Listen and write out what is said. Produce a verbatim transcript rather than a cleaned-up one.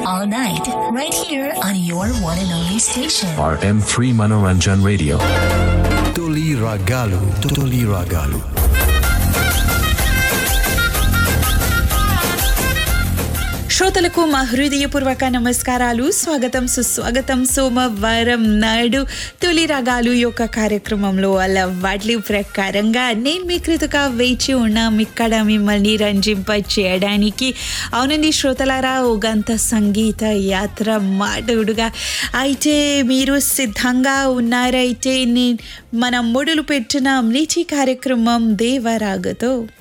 all night, right here on your one and only station. R M three Manoranjan Radio. Toli Ragalu, Toli Ragalu. శ్రోతలకు మా హృదయపూర్వక నమస్కారాలు, స్వాగతం సుస్వాగతం. సోమవారం నాడు తొలి రాగాలు యొక్క కార్యక్రమంలో అలవాట్ల ప్రకారంగా నేను మీ కృతగా వేచి ఉన్నాం ఇక్కడ మిమ్మల్ని రంజింప చేయడానికి. అవునండి శ్రోతలారా, ఒకంత సంగీత యాత్ర మాటడుగా అయితే మీరు సిద్ధంగా ఉన్నారైతే నేను మనం మొదలు పెట్టిన అమ్లిచి కార్యక్రమం దేవరాగతో.